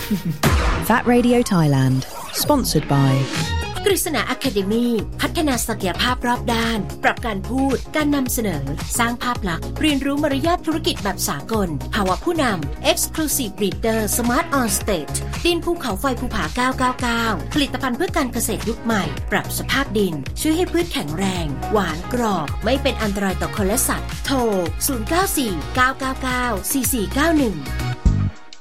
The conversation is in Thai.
That Radio Thailand sponsored by กฤษณา Academy พัฒนาศักยภาพรอบด้านปรับการพูดการนำเสนอสร้างภาพลักษณ์เรียนรู้มารยาทธุรกิจแบบสากลภาวะผู้นำ Exclusive Breeder Smart on Stage ดินภูเขาไฟภูผา999ผลิตภัณฑ์เพื่อการเกษตรยุคใหม่ปรับสภาพดินช่วยให้พืชแข็งแรงหวานกรอบไม่เป็นอันตรายต่อคนและสัตว์โทร0949994491